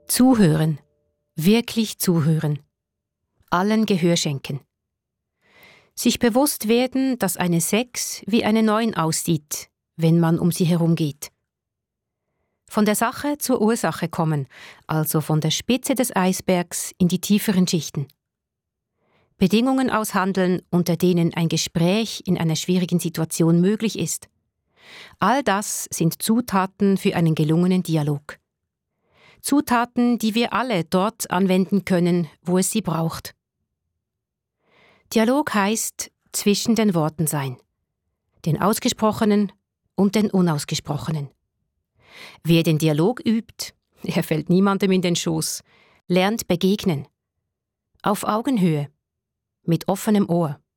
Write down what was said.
Zuhören. Wirklich zuhören. Allen Gehör schenken. Sich bewusst werden, dass eine 6 wie eine 9 aussieht, wenn man um sie herum geht. Von der Sache zur Ursache kommen, also von der Spitze des Eisbergs in die tieferen Schichten. Bedingungen aushandeln, unter denen ein Gespräch in einer schwierigen Situation möglich ist. All das sind Zutaten für einen gelungenen Dialog. Zutaten, die wir alle dort anwenden können, wo es sie braucht. Dialog heißt zwischen den Worten sein, den Ausgesprochenen und den Unausgesprochenen. Wer den Dialog übt, er fällt niemandem in den Schoß, lernt begegnen. Auf Augenhöhe, mit offenem Ohr.